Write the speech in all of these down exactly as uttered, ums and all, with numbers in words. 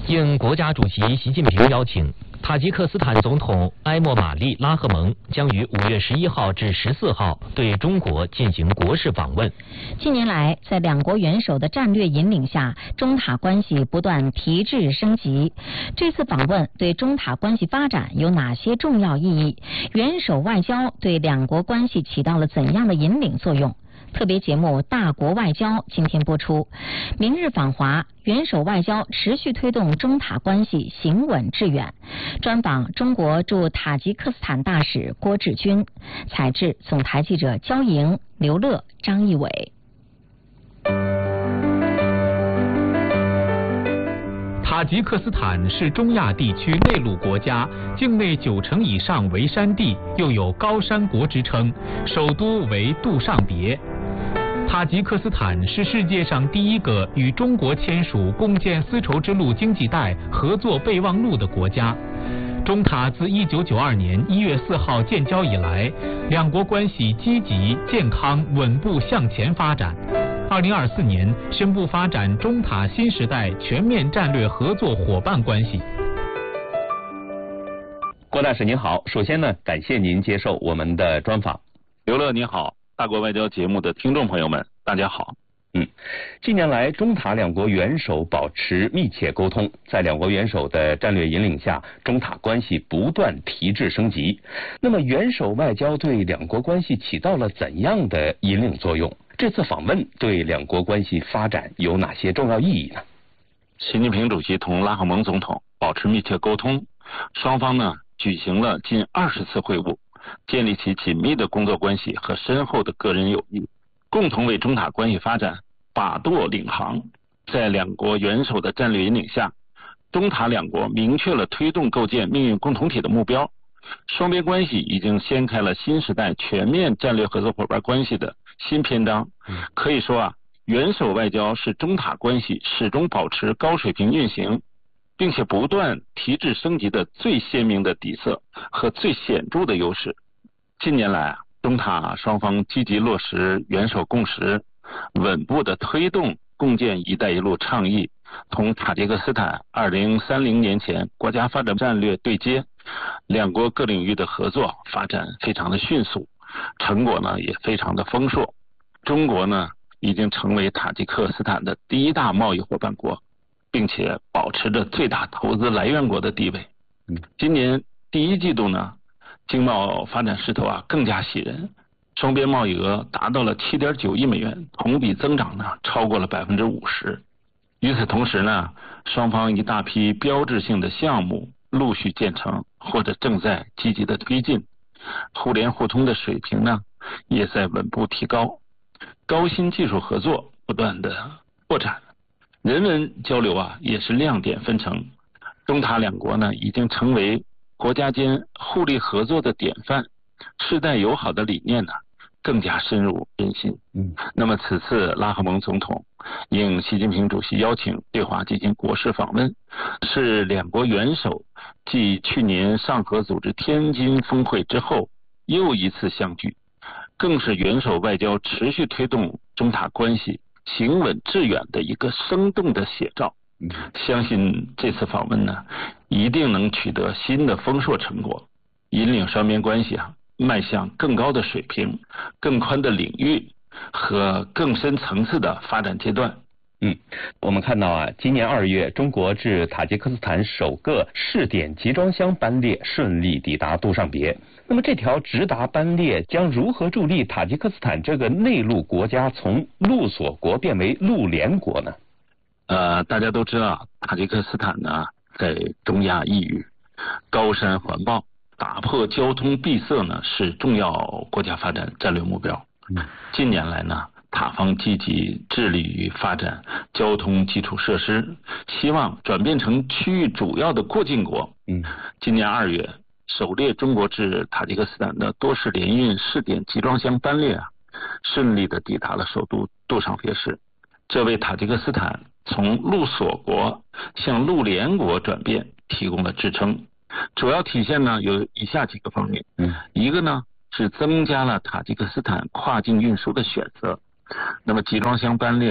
应国家主席习近平邀请，塔吉克斯坦总统埃莫马利拉赫蒙将于五月十一号至十四号对中国进行国事访问。 近年来，在两国元首的战略引领下，中塔关系不断提质升级。这次访问对中塔关系发展有哪些重要意义？元首外交对两国关系起到了怎样的引领作用？特别节目《大国外交》今天播出。明日访华，元首外交持续推动中塔关系行稳致远。专访中国驻塔吉克斯坦大使郭志军，采制总台记者焦莹、刘乐、张义伟。 塔吉克斯坦是中亚地区内陆国家，境内九成以上为山地，又有高山国之称，首都为杜尚别。塔吉克斯坦是世界上第一个与中国签署共建丝绸之路经济带合作备忘录的国家。中塔自一九九二年一月四号建交以来，两国关系积极、健康、稳步向前发展。二零二四年宣布发展中塔新时代全面战略合作伙伴关系。 郭大使您好，首先呢，感谢您接受我们的专访。 刘乐你好，大国外交节目的听众朋友们，大家好。 嗯，近年来，中塔两国元首保持密切沟通，在两国元首的战略引领下，中塔关系不断提质升级。那么，元首外交对两国关系起到了怎样的引领作用？这次访问对两国关系发展有哪些重要意义呢？ 习近平主席同拉赫蒙总统保持密切沟通，双方呢举行了近二十次会晤，建立起紧密的工作关系和深厚的个人友谊，共同为中塔关系发展把舵领航。在两国元首的战略引领下，中塔两国明确了推动构建命运共同体的目标，双边关系已经掀开了新时代全面战略合作伙伴关系的新篇章。可以说啊，元首外交是中塔关系始终保持高水平运行，并且不断提质升级的最鲜明的底色和最显著的优势。近年来啊，中塔双方积极落实元首共识，稳步的推动共建“一带一路”倡议，同塔吉克斯坦二零三零年前国家发展战略对接，两国各领域的合作发展非常的迅速，成果呢也非常的丰硕。中国呢已经成为塔吉克斯坦的第一大贸易伙伴国，并且保持着最大投资来源国的地位。今年第一季度呢，经贸发展势头啊更加喜人，双边贸易额达到了 七点九亿美元，同比增长呢超过了 百分之五十。与此同时呢，双方一大批标志性的项目陆续建成或者正在积极的推进，互联互通的水平呢也在稳步提高，高新技术合作不断的扩展，人文交流啊也是亮点纷呈。中塔两国呢已经成为国家间互利合作的典范，世代友好的理念呢更加深入人心。嗯，那么此次拉赫蒙总统应习近平主席邀请对华进行国事访问，是两国元首继去年上合组织天津峰会之后又一次相聚，更是元首外交持续推动中塔关系行稳致远的一个生动的写照。相信这次访问呢，一定能取得新的丰硕成果，引领双边关系啊迈向更高的水平、更宽的领域和更深层次的发展阶段。 嗯，我们看到啊，今年二月，中国至塔吉克斯坦首个试点集装箱班列顺利抵达杜尚别。那么这条直达班列将如何助力塔吉克斯坦这个内陆国家从陆锁国变为陆联国呢？ 呃，大家都知道，塔吉克斯坦呢在中亚一隅，高山环抱，打破交通闭塞呢是重要国家发展战略目标。近年来呢，塔方积极致力于发展交通基础设施，希望转变成区域主要的过境国。嗯，今年二月，首列中国至塔吉克斯坦的多式联运试点集装箱班列啊，顺利的抵达了首都杜尚别市，这为塔吉克斯坦从陆锁国向陆联国转变提供了支撑。主要体现呢有以下几个方面。嗯，一个呢是增加了塔吉克斯坦跨境运输的选择。那么集装箱班列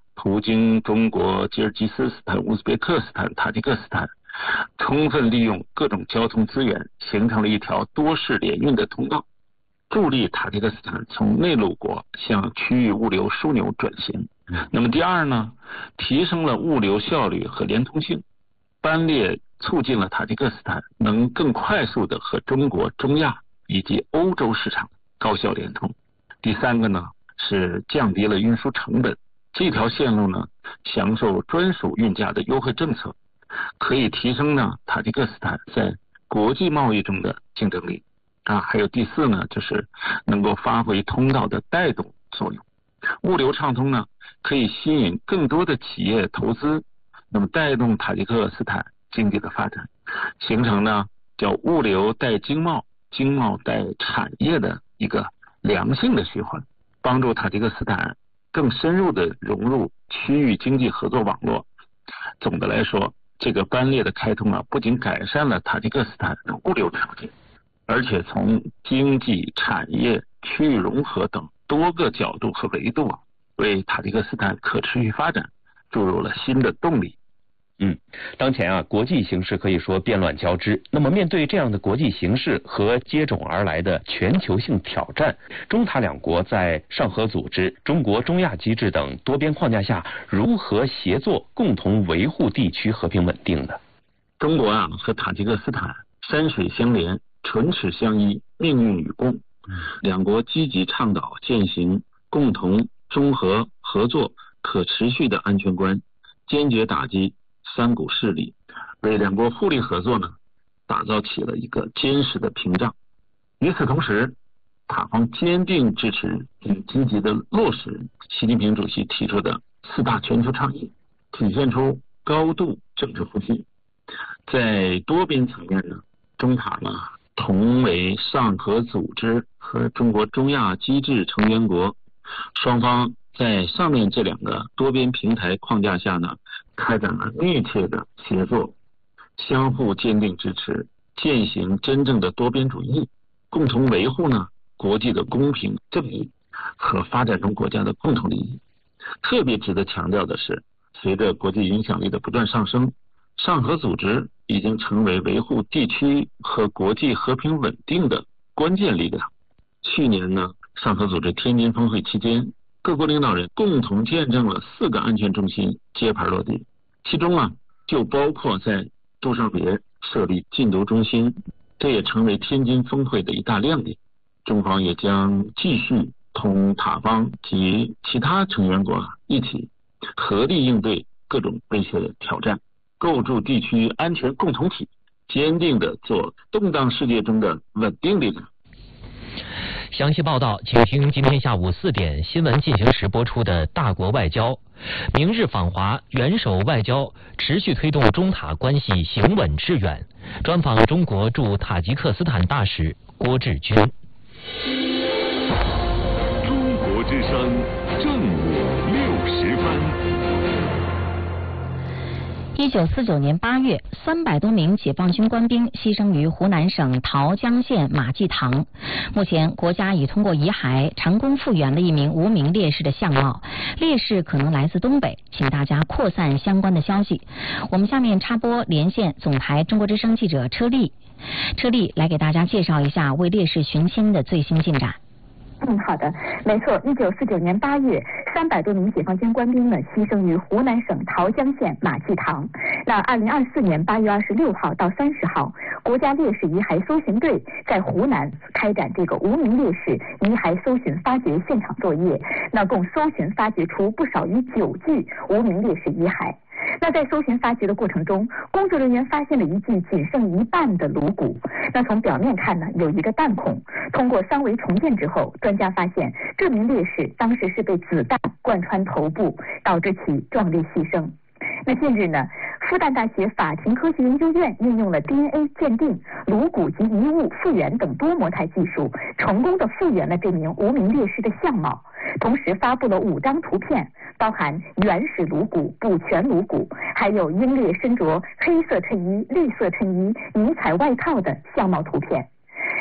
途经中国、吉尔吉斯斯坦、乌兹别克斯坦、塔吉克斯坦，充分利用各种交通资源，形成了一条多式联运的通道，助力塔吉克斯坦从内陆国向区域物流枢纽转型。那么第二呢，提升了物流效率和连通性，班列促进了塔吉克斯坦能更快速地和中国、中亚以及欧洲市场高效联通。第三个呢，是降低了运输成本，这条线路呢享受专属运价的优惠政策，可以提升呢塔吉克斯坦在国际贸易中的竞争力啊。还有第四呢，就是能够发挥通道的带动作用。物流畅通呢，可以吸引更多的企业投资，那么带动塔吉克斯坦经济的发展，形成呢叫物流带经贸、经贸带产业的一个良性的循环，帮助塔吉克斯坦更深入的融入区域经济合作网络。总的来说，这个班列的开通啊，不仅改善了塔吉克斯坦的物流条件，而且从经济、产业、区域融合等多个角度和维度啊，为塔吉克斯坦可持续发展注入了新的动力。 嗯，当前啊，国际形势可以说变乱交织。那么，面对这样的国际形势和接踵而来的全球性挑战，中塔两国在上合组织、中国中亚机制等多边框架下，如何协作，共同维护地区和平稳定呢？ 中国啊和塔吉克斯坦山水相连，唇齿相依，命运与共。两国积极倡导践行共同、综合、合作、可持续的安全观，坚决打击三股势力，为两国互利合作呢打造起了一个坚实的屏障。与此同时，塔方坚定支持并积极的落实习近平主席提出的四大全球倡议，体现出高度政治互信。在多边层面呢，中塔呢同为上合组织和中国中亚机制成员国，双方在上面这两个多边平台框架下呢，开展了密切的协作，相互坚定支持，践行真正的多边主义，共同维护呢国际的公平正义和发展中国家的共同利益。特别值得强调的是，随着国际影响力的不断上升，上合组织已经成为维护地区和国际和平稳定的关键力量。去年呢，上合组织天津峰会期间，各国领导人共同见证了四个安全中心揭牌落地，其中啊就包括在杜尚别设立禁毒中心，这也成为天津峰会的一大亮点。中方也将继续同塔方及其他成员国一起合力应对各种威胁的挑战，构筑地区安全共同体，坚定地做动荡世界中的稳定力量。 详细报道，请听今天下午四点新闻进行时播出的《大国外交》。明日访华，元首外交持续推动中塔关系行稳致远。专访中国驻塔吉克斯坦大使郭志军。 中国之声正午六时分。 一九四九年八月，三百多名解放军官兵牺牲于湖南省桃江县马济塘。目前，国家已通过遗骸成功复原了一名无名烈士的相貌，烈士可能来自东北，请大家扩散相关的消息。我们下面插播连线总台中国之声记者车丽，车丽来给大家介绍一下为烈士寻亲的最新进展。 嗯，好的，没错。一九四九年八月，三百多名解放军官兵呢牺牲于湖南省桃江县马济塘。那二零二四年八月二十六号到三十号，国家烈士遗骸搜寻队在湖南开展这个无名烈士遗骸搜寻发掘现场作业，那共搜寻发掘出不少于九具无名烈士遗骸。那在搜寻发掘的过程中，工作人员发现了一具仅剩一半的颅骨。那从表面看呢，有一个弹孔。通过三维重建之后，专家发现这名烈士当时是被子弹贯穿头部，导致其壮烈牺牲。那近日呢，复旦大学法庭科学研究院运用了 D N A 鉴定、颅骨及遗物复原等多模态技术，成功的复原了这名无名烈士的相貌，同时发布了五张图片，包含原始颅骨、补全颅骨，还有英烈身着黑色衬衣、绿色衬衣、迷彩外套的相貌图片。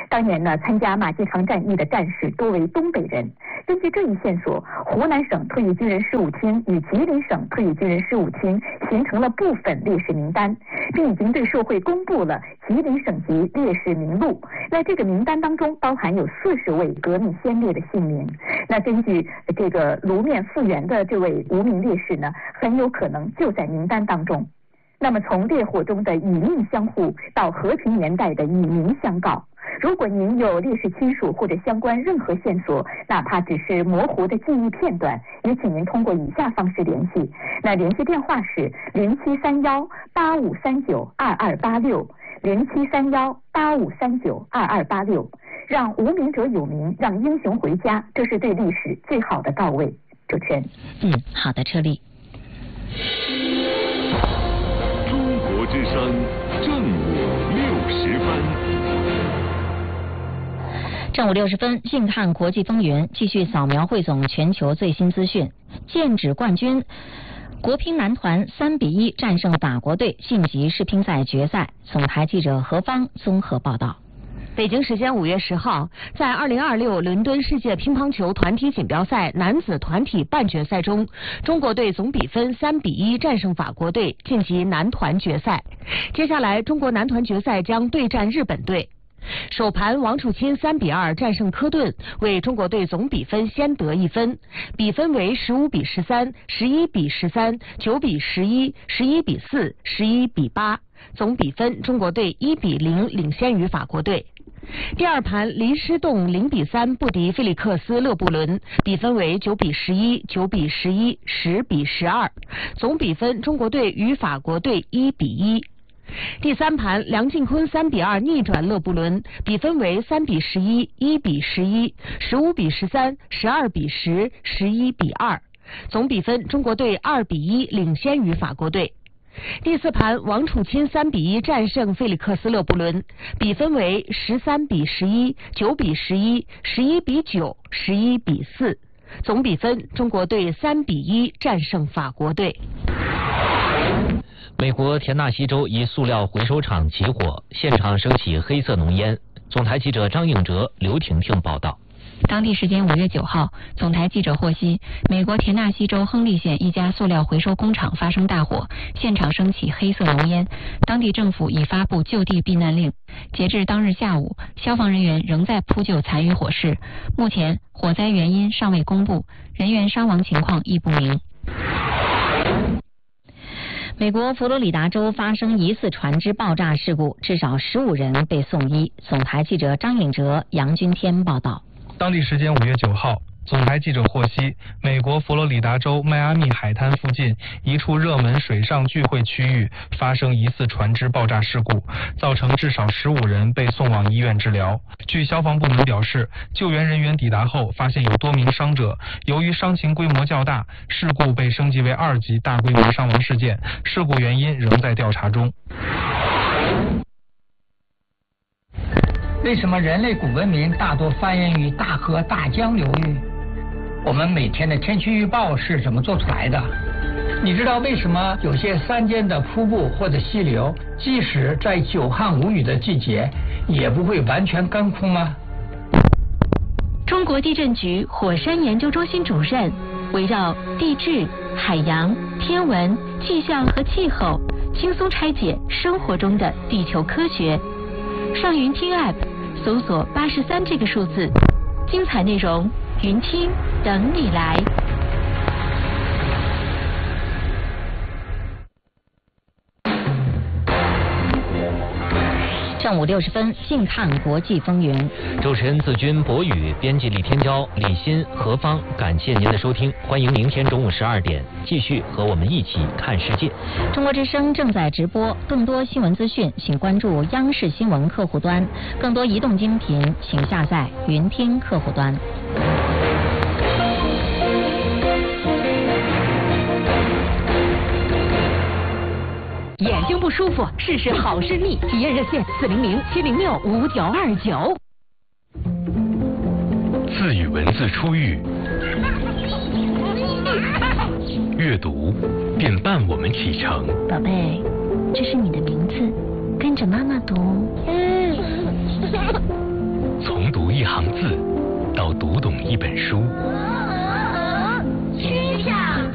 当年呢，参加马继堂战役的战士多为东北人。根据这一线索，湖南省退役军人事务厅与吉林省退役军人事务厅形成了部分烈士名单，并已经对社会公布了吉林省级烈士名录。那这个名单当中包含有四十位革命先烈的姓名。那根据这个卢面复原的这位无名烈士呢，很有可能就在名单当中。那么从烈火中的以命相护到和平年代的以民相告，如果您有烈士亲属或者相关任何线索，哪怕只是模糊的记忆片段，也请您通过以下方式联系。那联系电话是零七三幺八五三九二二八六，零七三幺八五三九二二八六。让无名者有名，让英雄回家，这是对历史最好的告慰。主持人， 嗯，好的，车丽。 中国之声正午六十分。 正午六十分，静看国际风云，继续扫描汇总全球最新资讯。剑指冠军，国乒男团三比一战胜法国队，晋级世乒赛决赛。总台记者何芳综合报道。 北京时间五月十号，在二零二六伦敦世界乒乓球团体锦标赛男子团体半决赛中，中国队总比分三比一战胜法国队，晋级男团决赛。接下来，中国男团决赛将对战日本队。首盘王楚钦三比二战胜科顿，为中国队总比分先得一分，比分为十五比十三、十一比十三、九比十一、十一比四、十一比八，总比分中国队一比零领先于法国队。第二盘林诗栋零比三不敌菲利克斯勒布伦，比分为九比十一、九比十一、十比十二，总比分中国队与法国队一比一。第三盘梁靖昆三比二逆转勒布伦，比分为三比十一、一比十一、十五比十三、十二比十、十一比二，总比分中国队二比一领先于法国队。第四盘王楚钦三比一战胜费利克斯勒布伦，比分为十三比十一、九比十一、十一比九、十一比四，总比分中国队三比一战胜法国队。 美国田纳西州一塑料回收厂起火，现场升起黑色浓烟。总台记者张应哲、刘婷婷报道。 当地时间五月九号，总台记者获悉，美国田纳西州亨利县一家塑料回收工厂发生大火，现场升起黑色浓烟，当地政府已发布就地避难令。截至当日下午，消防人员仍在扑救残余火势，目前火灾原因尚未公布，人员伤亡情况亦不明。 美国佛罗里达州发生疑似船只爆炸事故，至少十五人被送医。总台记者张颖哲、杨君天报道。 当地时间五月九号，总台记者获悉，美国佛罗里达州迈阿密海滩附近一处热门水上聚会区域发生疑似船只爆炸事故，造成至少十五人被送往医院治疗。据消防部门表示，救援人员抵达后发现有多名伤者，由于伤情规模较大，事故被升级为二级大规模伤亡事件，事故原因仍在调查中。 为什么人类古文明大多繁衍于大河大江流域？我们每天的天气预报是怎么做出来的？你知道为什么有些山间的瀑布或者溪流，即使在久旱无雨的季节，也不会完全干枯吗？ 中国地震局火山研究中心主任围绕地质、海洋、天文、气象和气候，轻松拆解生活中的地球科学。上云听 App 搜索八十三这个数字，精彩内容云听等你来。 正午六十分，静看国际风云。 主持人自军、博宇，编辑李天骄、李欣、何芳，感谢您的收听，欢迎明天中午十二点继续和我们一起看世界。 中国之声正在直播，更多新闻资讯，请关注央视新闻客户端；更多移动精频，请下载云听客户端。 眼睛不舒服，试试好视力，体验热线四零零七零六五九二九。 字与文字初遇，阅读便伴我们启程。 宝贝，这是你的名字，跟着妈妈读。 从读一行字到读懂一本书。